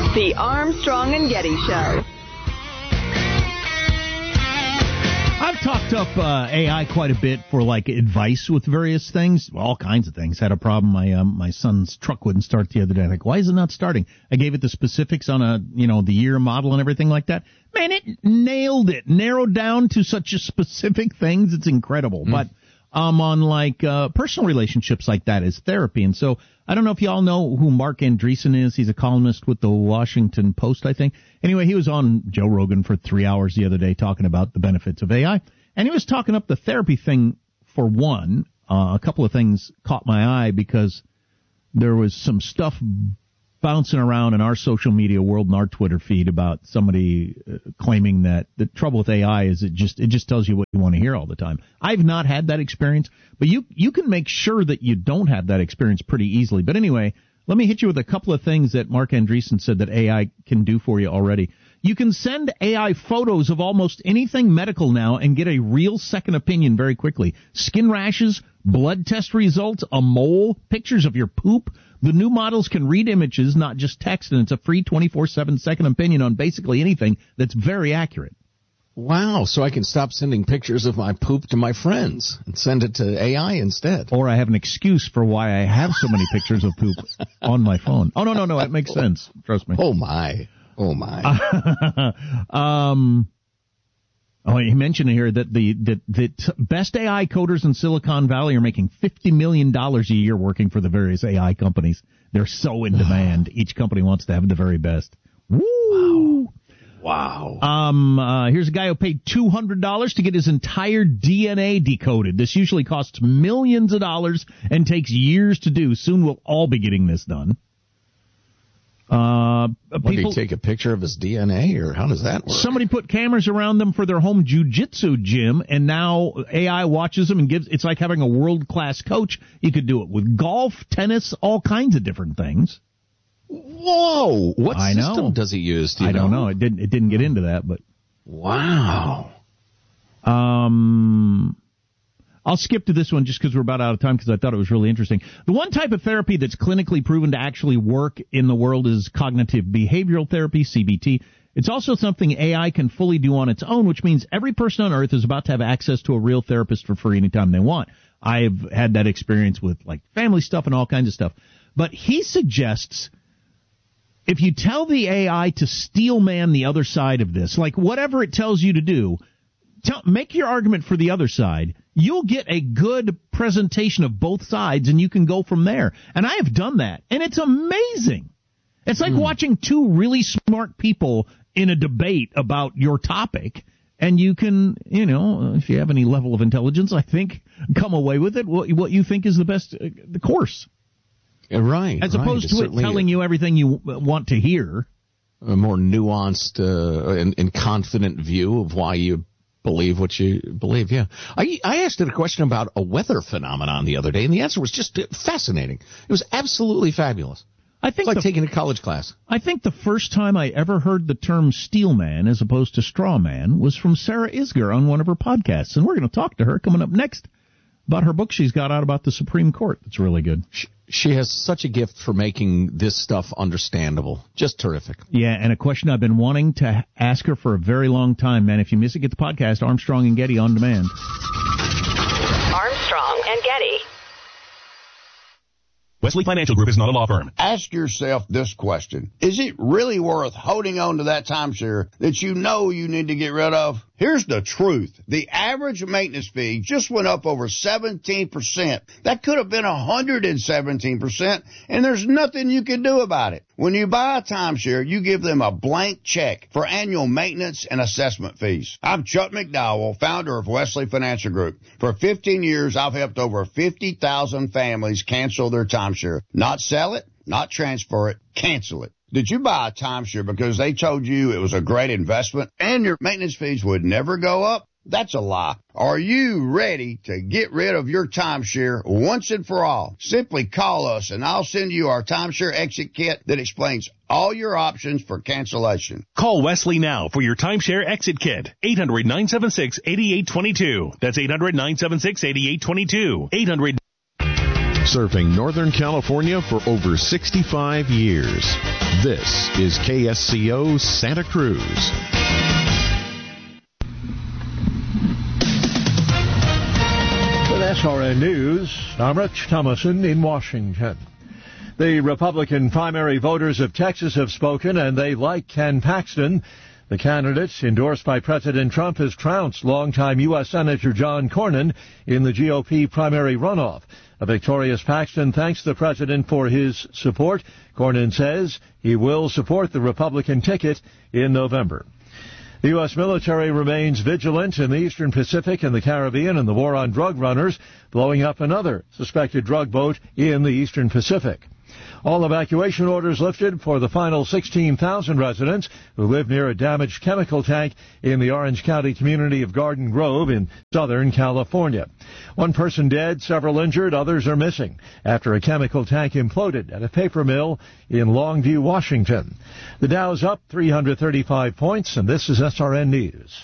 The Armstrong and Getty Show. I've talked up AI quite a bit for like advice with various things, all kinds of things. Had a problem. My son's truck wouldn't start the other day. Like, why is it not starting? I gave it the specifics on the year, model, and everything like that. Man, it nailed it. Narrowed down to such a specific things. It's incredible. But on like personal relationships like that is therapy. And so I don't know if you all know who Mark Andreessen is. He's a columnist with the Washington Post, I think. Anyway, he was on Joe Rogan for 3 hours the other day talking about the benefits of AI. And he was talking up the therapy thing for one. A couple of things caught my eye because there was some stuff bouncing around in our social media world and our Twitter feed about somebody claiming that the trouble with AI is it just tells you what you want to hear all the time. I've not had that experience, but you can make sure that you don't have that experience pretty easily. But anyway, let me hit you with a couple of things that Mark Andreessen said that AI can do for you already. You can send AI photos of almost anything medical now and get a real second opinion very quickly. Skin rashes, blood test results, a mole, pictures of your poop. The new models can read images, not just text, and it's a free 24/7 second opinion on basically anything that's very accurate. Wow, so I can stop sending pictures of my poop to my friends and send it to AI instead. Or I have an excuse for why I have so many pictures of poop on my phone. Oh, no, it makes sense. Trust me. Oh, my. He mentioned here that the best AI coders in Silicon Valley are making $50 million a year working for the various AI companies. They're so in demand. Each company wants to have the very best. Woo! Wow. Here's a guy who paid $200 to get his entire DNA decoded. This usually costs millions of dollars and takes years to do. Soon we'll all be getting this done. Did he take a picture of his DNA, or how does that work? Somebody put cameras around them for their home jiu-jitsu gym, and now AI watches them and it's like having a world-class coach. You could do it with golf, tennis, all kinds of different things. Whoa! What system does he use? I don't know. It didn't get into that, but wow. I'll skip to this one just because we're about out of time because I thought it was really interesting. The one type of therapy that's clinically proven to actually work in the world is cognitive behavioral therapy, CBT. It's also something AI can fully do on its own, which means every person on earth is about to have access to a real therapist for free anytime they want. I've had that experience with like family stuff and all kinds of stuff. But he suggests if you tell the AI to steel man the other side of this, like whatever it tells you to do, make your argument for the other side. You'll get a good presentation of both sides, and you can go from there. And I have done that, and it's amazing. It's like watching two really smart people in a debate about your topic, and you can, if you have any level of intelligence, I think, come away with it, what you think is the best the course. Right. As opposed to it telling you everything you want to hear. A more nuanced and confident view of why you believe what you believe, yeah. I asked it a question about a weather phenomenon the other day, and the answer was just fascinating. It was absolutely fabulous. It's like taking a college class. I think the first time I ever heard the term steel man as opposed to straw man was from Sarah Isgur on one of her podcasts, and we're going to talk to her coming up next about her book she's got out about the Supreme Court. That's really good. She has such a gift for making this stuff understandable. Just terrific. Yeah, and a question I've been wanting to ask her for a very long time, man. If you miss it, get the podcast, Armstrong and Getty on demand. Armstrong and Getty. Wesley Financial Group is not a law firm. Ask yourself this question. Is it really worth holding on to that timeshare that you know you need to get rid of? Here's the truth. The average maintenance fee just went up over 17%. That could have been 117%, and there's nothing you can do about it. When you buy a timeshare, you give them a blank check for annual maintenance and assessment fees. I'm Chuck McDowell, founder of Wesley Financial Group. For 15 years, I've helped over 50,000 families cancel their timeshare. Not sell it, not transfer it, cancel it. Did you buy a timeshare because they told you it was a great investment and your maintenance fees would never go up? That's a lie. Are you ready to get rid of your timeshare once and for all? Simply call us and I'll send you our timeshare exit kit that explains all your options for cancellation. Call Wesley now for your timeshare exit kit. 800-976-8822. That's 800-976-8822. 800 Serving Northern California for over 65 years. This is KSCO Santa Cruz. With SRN News, I'm Rich Thomason in Washington. The Republican primary voters of Texas have spoken, and they like Ken Paxton. The candidate, endorsed by President Trump, has trounced longtime U.S. Senator John Cornyn in the GOP primary runoff. A victorious Paxton thanks the president for his support. Cornyn says he will support the Republican ticket in November. The U.S. military remains vigilant in the Eastern Pacific and the Caribbean in the war on drug runners, blowing up another suspected drug boat in the Eastern Pacific. All evacuation orders lifted for the final 16,000 residents who live near a damaged chemical tank in the Orange County community of Garden Grove in Southern California. One person dead, several injured, others are missing after a chemical tank imploded at a paper mill in Longview, Washington. The Dow's up 335 points, and this is SRN News.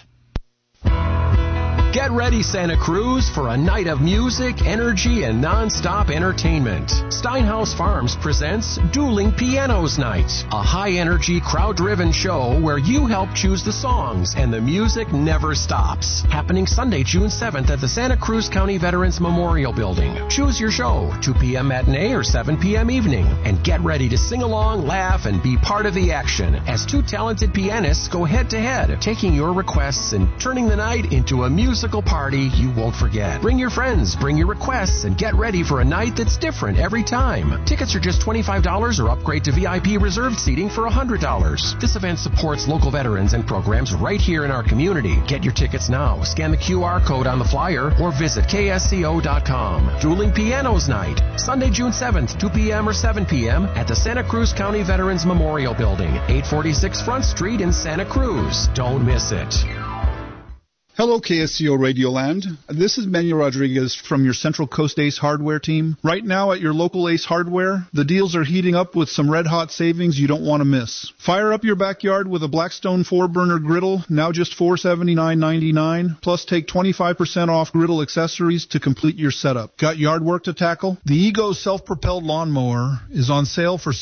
Get ready, Santa Cruz, for a night of music, energy, and non-stop entertainment. Steinhaus Farms presents Dueling Pianos Night, a high-energy, crowd-driven show where you help choose the songs and the music never stops. Happening Sunday, June 7th at the Santa Cruz County Veterans Memorial Building. Choose your show, 2 p.m. matinee or 7 p.m. evening, and get ready to sing along, laugh, and be part of the action as two talented pianists go head-to-head, taking your requests and turning the night into a musical party you won't forget. Bring your friends, bring your requests, and get ready for a night that's different every time. Tickets are just $25 or upgrade to VIP reserved seating for $100. This event supports local veterans and programs right here in our community. Get your tickets now. Scan the QR code on the flyer or visit KSCO.com. Dueling Pianos Night, Sunday, June 7th, 2 p.m. or 7 p.m. at the Santa Cruz County Veterans Memorial Building, 846 Front Street in Santa Cruz. Don't miss it. Hello, KSCO Radioland. This is Manuel Rodriguez from your Central Coast Ace Hardware team. Right now at your local Ace Hardware, the deals are heating up with some red-hot savings you don't want to miss. Fire up your backyard with a Blackstone 4-burner griddle, now just $479.99, plus take 25% off griddle accessories to complete your setup. Got yard work to tackle? The Ego self-propelled lawnmower is on sale for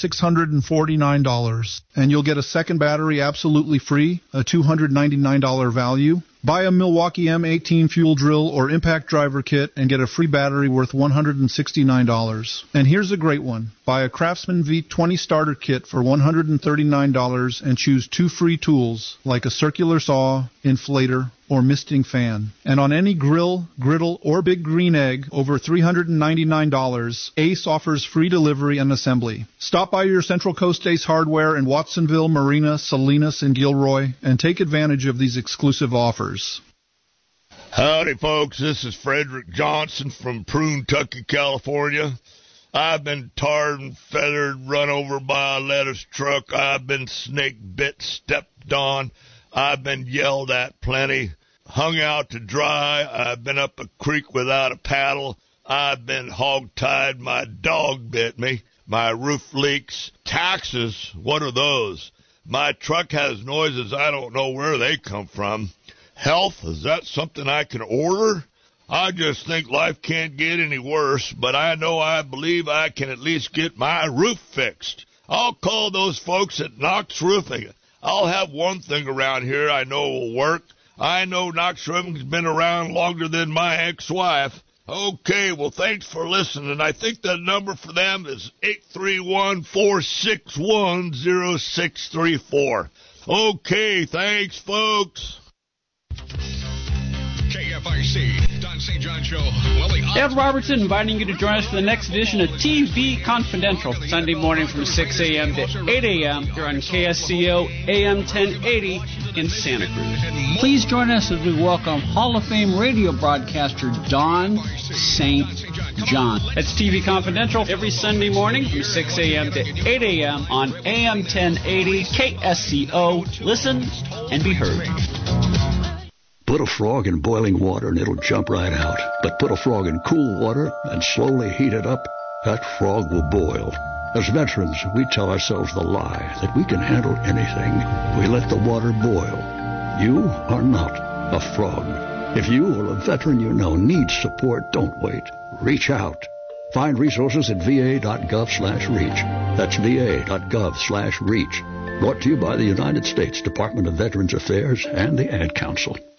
$649, and you'll get a second battery absolutely free, a $299 value. Buy a Milwaukee M18 fuel drill or impact driver kit and get a free battery worth $169. And here's a great one. Buy a Craftsman V20 starter kit for $139 and choose 2 free tools like a circular saw, inflator, or misting fan. And on any grill, griddle, or big green egg over $399, Ace offers free delivery and assembly. Stop by your Central Coast Ace Hardware in Watsonville, Marina, Salinas, and Gilroy and take advantage of these exclusive offers. Howdy, folks. This is Frederick Johnson from Prune-Tucky, California. I've been tarred and feathered, run over by a lettuce truck. I've been snake bit, stepped on. I've been yelled at plenty, hung out to dry. I've been up a creek without a paddle. I've been hog-tied. My dog bit me. My roof leaks. Taxes, what are those? My truck has noises. I don't know where they come from. Health, is that something I can order? I just think life can't get any worse, but I believe I can at least get my roof fixed. I'll call those folks at Knox Roofing. I'll have one thing around here I know will work. I know Knox Roofing's been around longer than my ex-wife. Okay, well, thanks for listening. I think the number for them is 831-461-0634. Okay, thanks, folks. KFIC, Don St. John Show. Ed Robertson inviting you to join us for the next edition of TV Confidential, Sunday morning from 6 a.m. to 8 a.m. here on KSCO AM 1080 in Santa Cruz. Please join us as we welcome Hall of Fame radio broadcaster Don St. John. That's TV Confidential every Sunday morning from 6 a.m. to 8 a.m. on AM 1080 KSCO. Listen and be heard. Put a frog in boiling water and it'll jump right out. But put a frog in cool water and slowly heat it up, that frog will boil. As veterans, we tell ourselves the lie that we can handle anything. We let the water boil. You are not a frog. If you or a veteran you know needs support, don't wait. Reach out. Find resources at va.gov/reach. That's va.gov/reach. Brought to you by the United States Department of Veterans Affairs and the Ad Council.